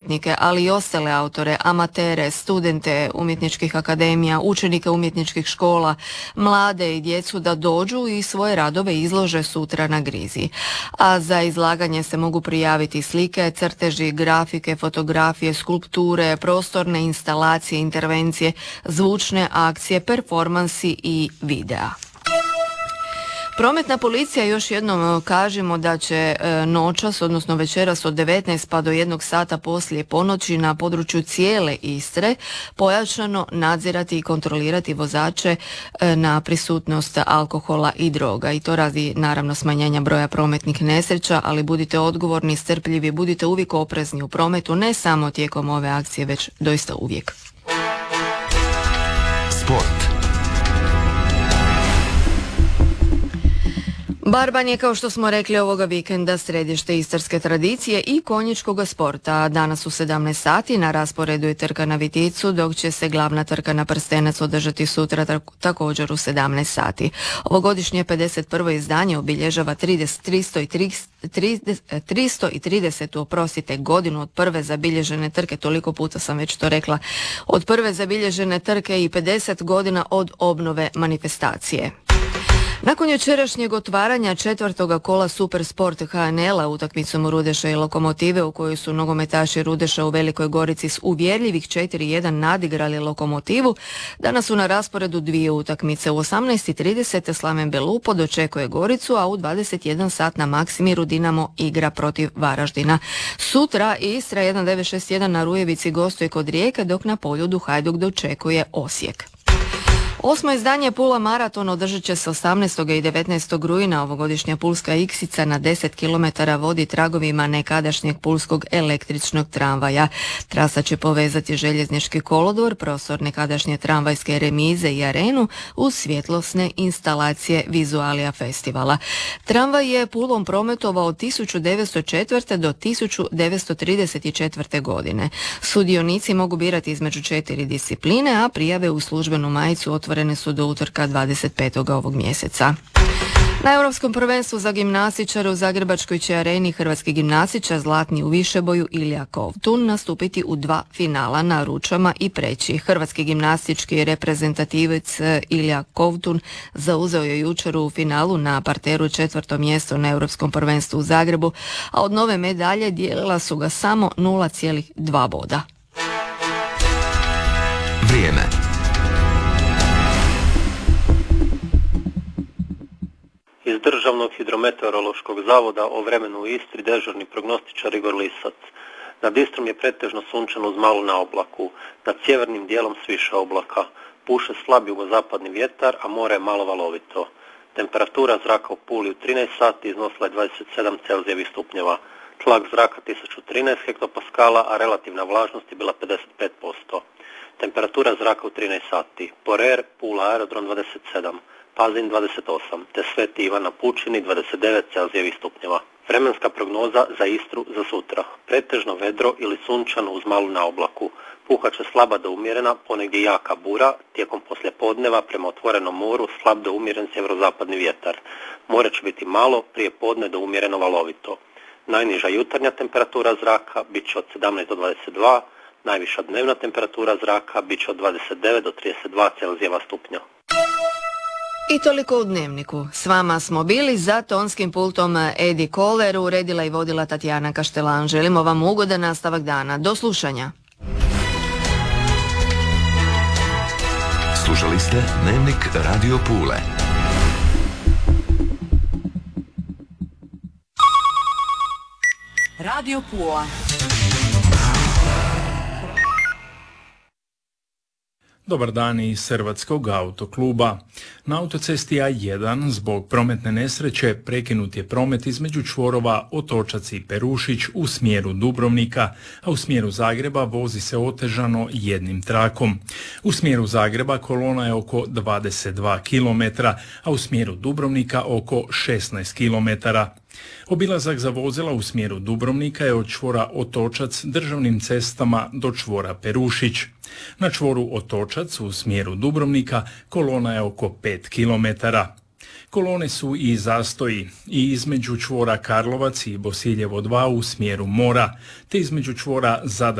umjetnike, ali i ostale autore, amatere, studente umjetničkih akademija, učenike umjetničkih škola, mlade i djecu da dođu i svoje radove izlože sutra na Grizi. A za izlaganje se mogu prijaviti slike, crteži, grafike, fotografije, skulpture, prostorne instalacije, intervencije, zvučne akcije, performansi i videa. Prometna policija, još jednom kažemo da će noćas, odnosno večeras od 19 pa do 1 sata poslije ponoći na području cijele Istre pojačano nadzirati i kontrolirati vozače na prisutnost alkohola i droga. I to radi naravno smanjenja broja prometnih nesreća, ali budite odgovorni, strpljivi, budite uvijek oprezni u prometu, ne samo tijekom ove akcije, već doista uvijek. Sport. Barban je, kao što smo rekli, ovoga vikenda središte istarske tradicije i konjičkog sporta. Danas u 17 sati na rasporedu je trka na Viticu, dok će se glavna trka na Prstenac održati sutra također u 17 sati. Ovogodišnje 51. izdanje obilježava 330. godinu od prve zabilježene trke, toliko puta sam već to rekla, od prve zabilježene trke i 50 godina od obnove manifestacije. Nakon jučerašnjeg otvaranja 4. kola Supersport HNL-a utakmicom Rudeša i Lokomotive, u kojoj su nogometaši Rudeša u Velikoj Gorici s uvjerljivih 4-1 nadigrali Lokomotivu, danas su na rasporedu dvije utakmice. U 18:30 Slaven Belupo dočekuje Goricu, a u 21 sat na Maksimiru Dinamo igra protiv Varaždina. Sutra Istra 1961 na Rujevici gostuje kod Rijeke, dok na Poljudu Hajduk dočekuje Osijek. 8. izdanje Pula Maraton održat će se 18. i 19. rujna. Ovogodišnja Pulska iksica na 10 km vodi tragovima nekadašnjeg pulskog električnog tramvaja. Trasa će povezati željeznički kolodvor, prostor nekadašnje tramvajske remize i arenu uz svjetlosne instalacije Vizualija festivala. Tramvaj je Pulom prometovao od 1904. do 1934. godine. Sudionici mogu birati između 4 discipline, a prijave u službenu majicu otvorene su do utorka 25. ovog mjeseca. Na Europskom prvenstvu za gimnastičare u Zagrebačkoj će areni hrvatski gimnastičar zlatni u višeboju Ilija Kovtun nastupiti u 2 finala na ručama i preći. Hrvatski gimnastički reprezentativac Ilija Kovtun zauzeo je jučer u finalu na parteru 4. mjesto na Europskom prvenstvu u Zagrebu, a od nove medalje dijelila su ga samo 0,2 boda. Vrijeme. Iz Državnog hidrometeorološkog zavoda o vremenu u Istri dežurni prognostičar Igor Lisac. Nad Istrom je pretežno sunčano uz malu naoblaku. Nad sjevernim dijelom s više oblaka. Puše slab jugozapadni vjetar, a more je malo valovito. Temperatura zraka u Puli u 13 sati iznosila je 27 Celzijevih stupnjeva. Tlak zraka 1013 hektopaskala, a relativna vlažnost je bila 55%. Temperatura zraka u 13 sati. Porer, Pula aerodrom 27. Pazin 28, te Sveti Ivan na Pučini 29 Celzijevih stupnjeva. Vremenska prognoza za Istru za sutra. Pretežno vedro ili sunčano uz malu naoblaku. Puhat će slaba do umjerena, ponegdje jaka bura, tijekom poslijepodneva prema otvorenom moru slab do umjeren sjeverozapadni vjetar. More će biti malo, prije podne do umjereno valovito. Najniža jutarnja temperatura zraka bit će od 17 do 22, najviša dnevna temperatura zraka bit će od 29 do 32 Celzijeva stupnja. I toliko u Dnevniku. S vama smo bili, za tonskim pultom Edi Koler, uredila i vodila Tatjana Kaštelan. Želimo vam ugodan nastavak dana. Do slušanja. Slušali ste Dnevnik Radio Pule. Radio Pula. Dobar dan iz Hrvatskog autokluba. Na autocesti A1 zbog prometne nesreće prekinut je promet između čvorova Otočac i Perušić u smjeru Dubrovnika, a u smjeru Zagreba vozi se otežano jednim trakom. U smjeru Zagreba kolona je oko 22 km, a u smjeru Dubrovnika oko 16 km. Obilazak za vozila u smjeru Dubrovnika je od čvora Otočac državnim cestama do čvora Perušić. Na čvoru Otočac u smjeru Dubrovnika kolona je oko 5 km. Kolone su i zastoji i između čvora Karlovac i Bosiljevo 2 u smjeru Mora, te između čvora Zadar